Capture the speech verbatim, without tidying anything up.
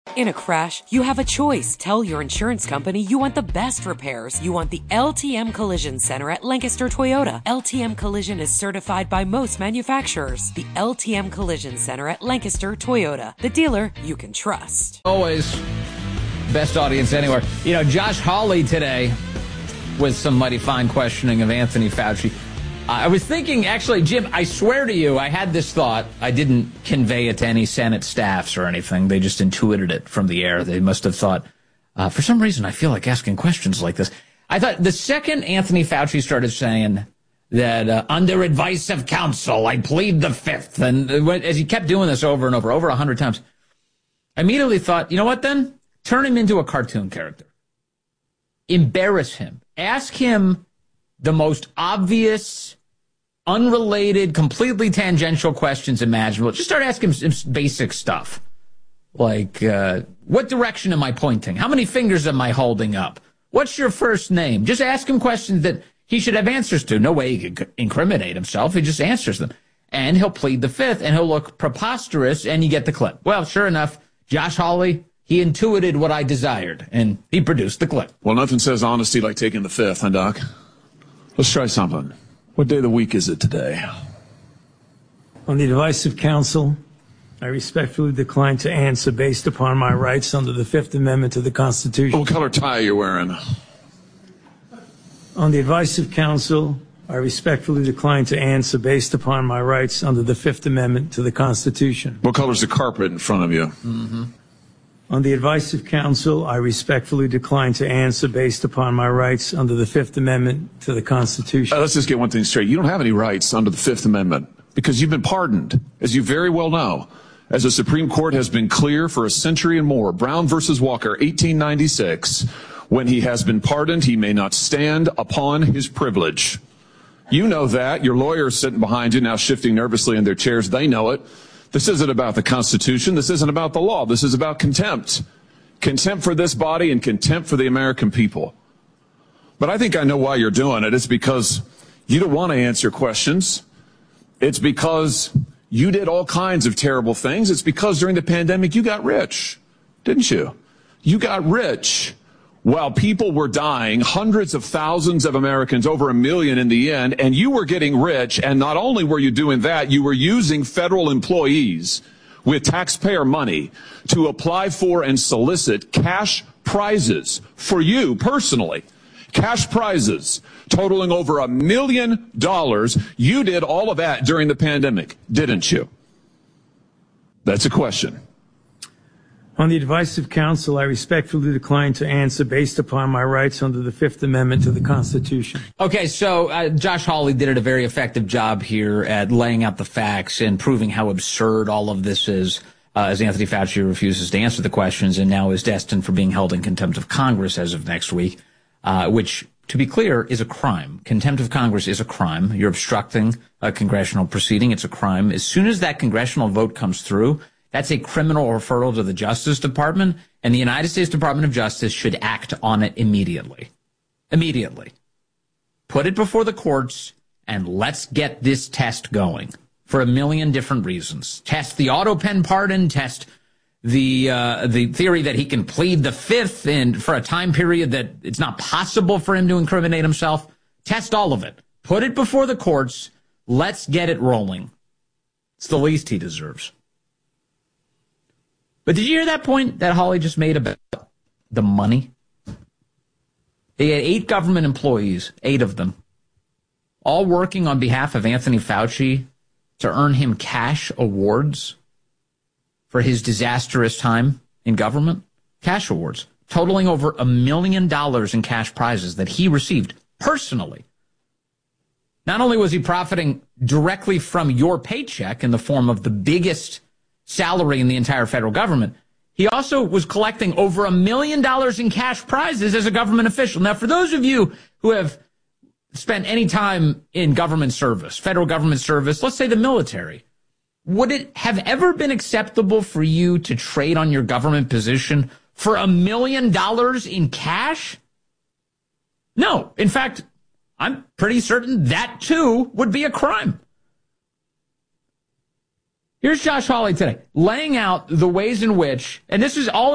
In a crash, you have a choice. Tell your insurance company you want the best repairs. You want the L T M Collision Center at Lancaster Toyota. L T M Collision is certified by most manufacturers. The L T M Collision Center at Lancaster Toyota. The dealer you can trust. Always best audience anywhere. You know, Josh Hawley today with some mighty fine questioning of Anthony Fauci. Uh, I was thinking, actually, Jim, I swear to you, I had this thought. I didn't convey it to any Senate staffs or anything. They just intuited it from the air. They must have thought, uh, for some reason, I feel like asking questions like this. I thought the second Anthony Fauci started saying that uh, under advice of counsel, I plead the fifth. And as he kept doing this over and over, over a hundred times, I immediately thought, you know what then? Turn him into a cartoon character. Embarrass him. Ask him the most obvious, unrelated, completely tangential questions imaginable. Just start asking him some basic stuff. Like, uh, what direction am I pointing? How many fingers am I holding up? What's your first name? Just ask him questions that he should have answers to. No way he could incriminate himself. He just answers them. And he'll plead the fifth, and he'll look preposterous, and you get the clip. Well, sure enough, Josh Hawley, he intuited what I desired, and he produced the clip. Well, nothing says honesty like taking the fifth, huh, Doc? Let's try something. What day of the week is it today? On the advice of counsel, I respectfully decline to answer based upon my rights under the Fifth Amendment to the Constitution. What color tie are you wearing? On the advice of counsel, I respectfully decline to answer based upon my rights under the Fifth Amendment to the Constitution. What color's the carpet in front of you? Mm-hmm. On the advice of counsel, I respectfully decline to answer based upon my rights under the Fifth Amendment to the Constitution. Uh, let's just get one thing straight. You don't have any rights under the Fifth Amendment because you've been pardoned, as you very well know. As the Supreme Court has been clear for a century and more, Brown versus Walker, eighteen ninety-six, when he has been pardoned, he may not stand upon his privilege. You know that. Your lawyers sitting behind you now shifting nervously in their chairs. They know it. This isn't about the Constitution. This isn't about the law. This is about contempt. Contempt for this body and contempt for the American people. But I think I know why you're doing it. It's because you don't want to answer questions. It's because you did all kinds of terrible things. It's because during the pandemic you got rich, didn't you? You got rich while people were dying, hundreds of thousands of Americans, over a million in the end, and you were getting rich, and not only were you doing that, you were using federal employees with taxpayer money to apply for and solicit cash prizes for you personally. Cash prizes totaling over a million dollars. You did all of that during the pandemic, didn't you? That's a question. On the advice of counsel, I respectfully decline to answer based upon my rights under the Fifth Amendment to the Constitution. Okay, so uh, Josh Hawley did a very effective job here at laying out the facts and proving how absurd all of this is, uh, as Anthony Fauci refuses to answer the questions and now is destined for being held in contempt of Congress as of next week, uh, which, to be clear, is a crime. Contempt of Congress is a crime. You're obstructing a congressional proceeding. It's a crime. As soon as that congressional vote comes through, that's a criminal referral to the Justice Department, and the United States Department of Justice should act on it immediately. Immediately. Put it before the courts, and let's get this test going for a million different reasons. Test the auto pen pardon, test the uh, the theory that he can plead the fifth and for a time period that it's not possible for him to incriminate himself. Test all of it. Put it before the courts. Let's get it rolling. It's the least he deserves. But did you hear that point that Hawley just made about the money? They had eight government employees, eight of them, all working on behalf of Anthony Fauci to earn him cash awards for his disastrous time in government. Cash awards totaling over a million dollars in cash prizes that he received personally. Not only was he profiting directly from your paycheck in the form of the biggest salary in the entire federal government, he also was collecting over a million dollars in cash prizes as a government official. Now, for those of you who have spent any time in government service, federal government service, let's say the military, would it have ever been acceptable for you to trade on your government position for a million dollars in cash? No. In fact, I'm pretty certain that, too, would be a crime. Here's Josh Hawley today, laying out the ways in which, and this is all